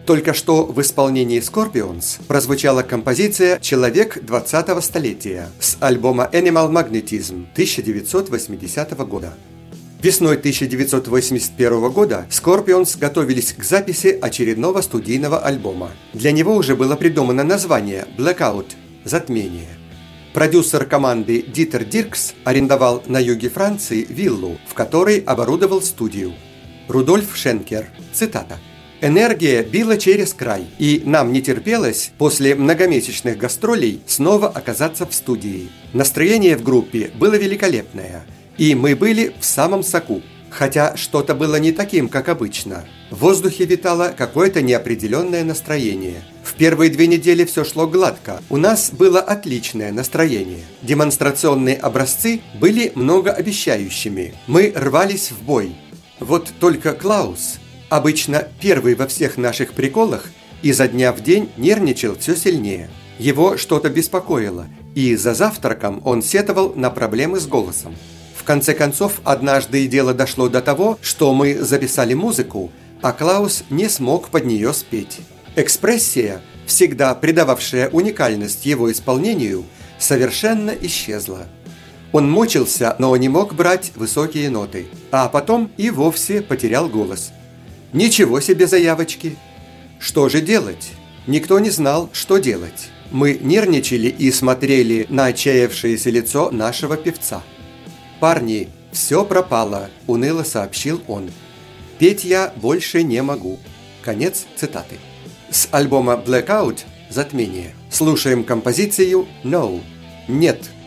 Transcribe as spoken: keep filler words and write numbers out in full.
Только что в исполнении Scorpions прозвучала композиция «Человек двадцатого столетия» с альбома Animal Magnetism тысяча девятьсот восьмидесятого года. Весной тысяча девятьсот восемьдесят первого года Scorpions готовились к записи очередного студийного альбома. Для него уже было придумано название «Blackout» – «Затмение». Продюсер команды Дитер Диркс арендовал на юге Франции виллу, в которой оборудовал студию. Рудольф Шенкер, цитата: «Энергия била через край, и нам не терпелось после многомесячных гастролей снова оказаться в студии. Настроение в группе было великолепное, и мы были в самом соку, хотя что-то было не таким, как обычно. В воздухе витало какое-то неопределенное настроение. В первые две недели все шло гладко, у нас было отличное настроение. Демонстрационные образцы были многообещающими, мы рвались в бой. Вот только Клаус, обычно первый во всех наших приколах, изо дня в день нервничал все сильнее. Его что-то беспокоило, и за завтраком он сетовал на проблемы с голосом. В конце концов, однажды дело дошло до того, что мы записали музыку, а Клаус не смог под нее спеть. Экспрессия, всегда придававшая уникальность его исполнению, совершенно исчезла. Он мучился, но не мог брать высокие ноты, а потом и вовсе потерял голос. Ничего себе заявочки! Что же делать? Никто не знал, что делать. Мы нервничали и смотрели на отчаявшееся лицо нашего певца. «Парни, все пропало», – уныло сообщил он. «Петь я больше не могу». Конец цитаты. С альбома «Blackout» – «Затмение» слушаем композицию «No» – «Нет».